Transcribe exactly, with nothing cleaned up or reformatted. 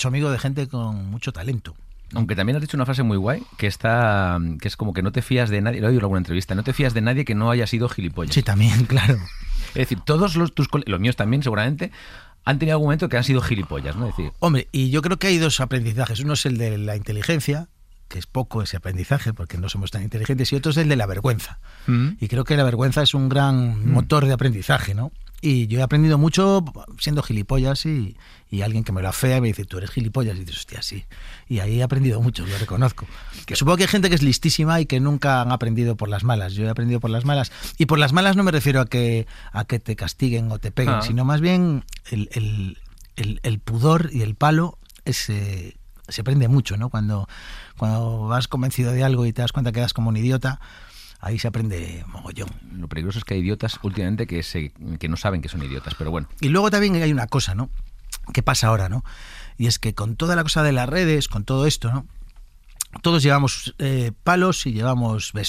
hecho amigo de gente con mucho talento. Aunque también has dicho una frase muy guay, que está que es como que no te fías de nadie, lo he oído en alguna entrevista, no te fías de nadie que no haya sido gilipollas. Sí, también, claro. Es decir, todos los tus los míos también seguramente han tenido algún momento que han sido gilipollas, ¿no? Es decir, hombre, y yo creo que hay dos aprendizajes. Uno es el de la inteligencia, que es poco ese aprendizaje porque no somos tan inteligentes, y otro es el de la vergüenza. Mm. Y creo que la vergüenza es un gran mm. motor de aprendizaje, ¿no? Y yo he aprendido mucho siendo gilipollas y, y alguien que me lo afea y me dice, tú eres gilipollas, y dices, hostia, sí. Y ahí he aprendido mucho, lo reconozco. Que supongo que hay gente que es listísima y que nunca han aprendido por las malas. Yo he aprendido por las malas. Y por las malas no me refiero a que, a que te castiguen o te peguen, ah. sino más bien el, el, el, el pudor y el palo es... Eh, se aprende mucho, ¿no? Cuando, cuando vas convencido de algo y te das cuenta que eres como un idiota, ahí se aprende mogollón. Lo peligroso es que hay idiotas últimamente que, se, que no saben que son idiotas, pero bueno. Y luego también hay una cosa, ¿no? ¿Qué pasa ahora, no? Y es que con toda la cosa de las redes, con todo esto, ¿no? Todos llevamos eh, palos y llevamos besos.